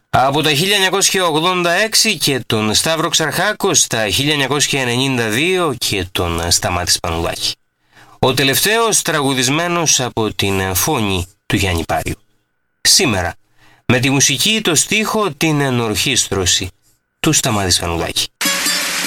Από τα 1986 και τον Σταύρο Ξαρχάκο στα 1992 και τον Σταμάτη Σπανουλάκη. Ο τελευταίος τραγουδισμένος από την φωνή του Γιάννη Πάριου. Σήμερα με τη μουσική, το στίχο, την ενορχήστρωση του Σταμάτη Σπανουλάκη.